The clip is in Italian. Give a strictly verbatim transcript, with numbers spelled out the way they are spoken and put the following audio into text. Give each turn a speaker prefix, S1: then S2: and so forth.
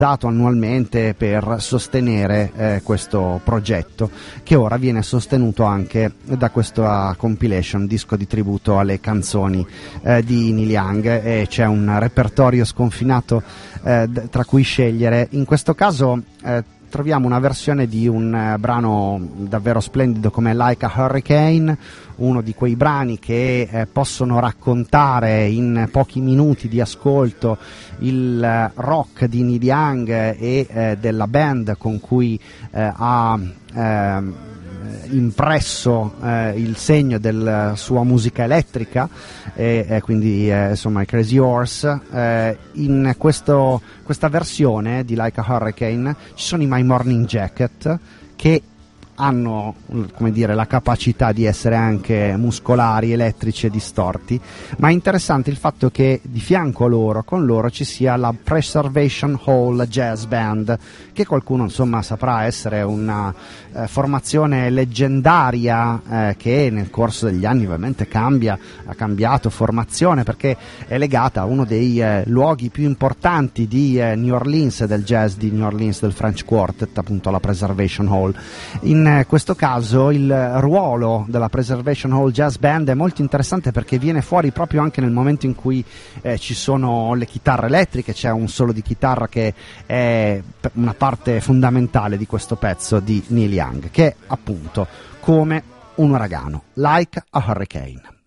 S1: dato annualmente per sostenere eh, questo progetto, che ora viene sostenuto anche da questa compilation, disco di tributo alle canzoni eh, di Neil Young, e c'è un repertorio sconfinato eh, d- tra cui scegliere. In questo caso eh, troviamo una versione di un eh, brano davvero splendido come Like a Hurricane, uno di quei brani che eh, possono raccontare in pochi minuti di ascolto il eh, rock di Neil Young e eh, della band con cui eh, ha eh, impresso eh, il segno della sua musica elettrica, e, e quindi eh, insomma i Crazy Horse. Eh, in questo, questa versione di Like a Hurricane ci sono i My Morning Jacket, che hanno, come dire, la capacità di essere anche muscolari, elettrici e distorti, ma è interessante il fatto che di fianco a loro, con loro, ci sia la Preservation Hall Jazz Band, che qualcuno insomma saprà essere una eh, formazione leggendaria eh, che nel corso degli anni ovviamente cambia, ha cambiato formazione, perché è legata a uno dei eh, luoghi più importanti di eh, New Orleans, del jazz di New Orleans, del French Quartet, appunto la Preservation Hall. In In questo caso il ruolo della Preservation Hall Jazz Band è molto interessante, perché viene fuori proprio anche nel momento in cui eh, ci sono le chitarre elettriche, c'è un solo di chitarra che è una parte fondamentale di questo pezzo di Neil Young, che è appunto come un uragano, Like a Hurricane.